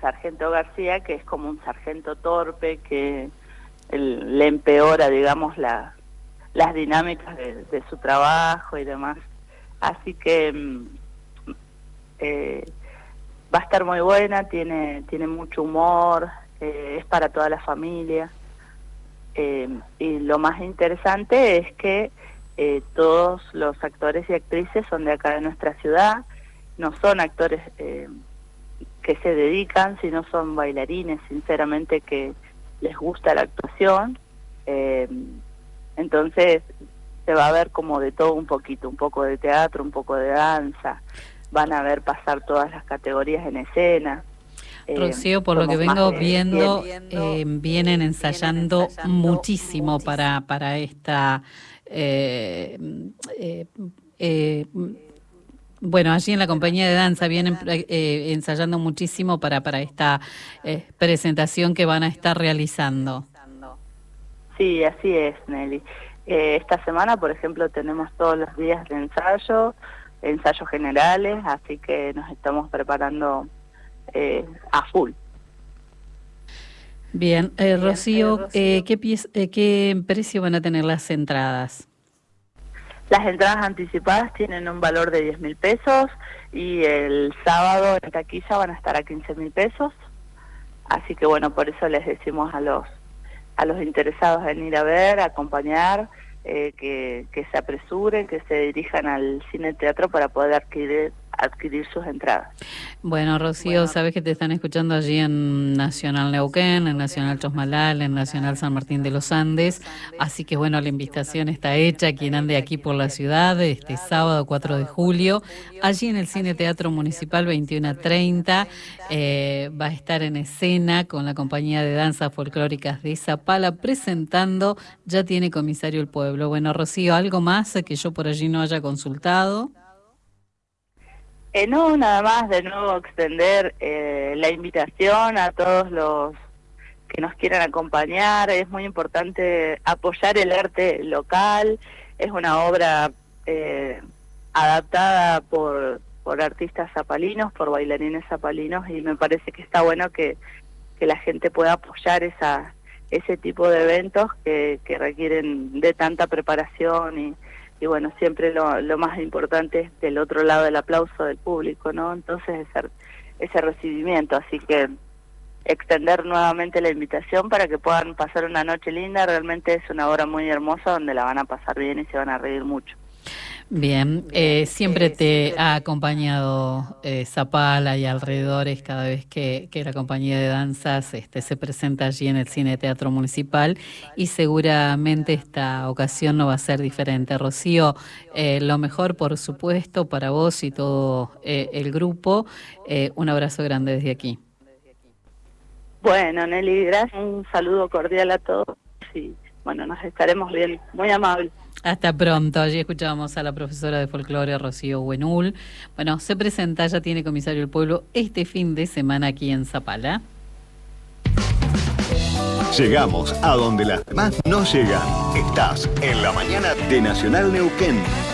sargento García, que es como un sargento torpe que le empeora, digamos, las dinámicas de su trabajo y demás. Así que va a estar muy buena, tiene mucho humor, es para toda la familia. Y lo más interesante es que todos los actores y actrices son de acá de nuestra ciudad, no son actores que se dedican, sino son bailarines, sinceramente, que les gusta la actuación. Entonces se va a ver como de todo un poquito, un poco de teatro, un poco de danza, van a ver pasar todas las categorías en escena. Rocío, por lo que vengo viendo, vienen ensayando muchísimo para esta... bueno, allí en la compañía de danza vienen ensayando muchísimo para esta presentación que van a estar realizando. Sí, así es, Nelly. Esta semana, por ejemplo, tenemos todos los días de ensayos generales, así que nos estamos preparando a full. Bien, Rocío, ¿qué precio van a tener las entradas? Las entradas anticipadas tienen un valor de 10.000 pesos y el sábado en taquilla van a estar a 15.000 pesos. Así que bueno, por eso les decimos a los interesados en ir a ver, a acompañar, que se apresuren, que se dirijan al cine teatro para poder adquirir sus entradas. Bueno, Rocío, sabes que te están escuchando allí en Nacional Neuquén, en Nacional Chosmalal, en Nacional San Martín de los Andes, así que bueno, la invitación está hecha, quien ande aquí por la ciudad, este sábado 4 de julio, allí en el Cine Teatro Municipal 21:30, va a estar en escena con la compañía de danzas folclóricas de Zapala, presentando Ya tiene comisario el pueblo. Bueno, Rocío, ¿algo más que yo por allí no haya consultado? No, nada más, de nuevo extender la invitación a todos los que nos quieran acompañar. Es muy importante apoyar el arte local, es una obra adaptada por artistas zapalinos, por bailarines zapalinos, y me parece que está bueno que la gente pueda apoyar ese tipo de eventos que requieren de tanta preparación y bueno, siempre lo más importante es del otro lado del aplauso del público, ¿no? Entonces ese recibimiento, así que extender nuevamente la invitación para que puedan pasar una noche linda. Realmente es una obra muy hermosa donde la van a pasar bien y se van a reír mucho. Bien, siempre te ha acompañado Zapala y alrededores cada vez que la compañía de danzas se presenta allí en el Cine Teatro Municipal, y seguramente esta ocasión no va a ser diferente. Rocío, lo mejor por supuesto para vos y todo el grupo. Un abrazo grande desde aquí. Bueno, Nelly, gracias, un saludo cordial a todos y bueno, nos estaremos bien, muy amable. Hasta pronto. Allí escuchábamos a la profesora de folclore Rocío Huenul. Bueno, se presenta Ya tiene comisario el pueblo este fin de semana aquí en Zapala. Llegamos a donde las demás no llegan. Estás en la mañana de Nacional Neuquén.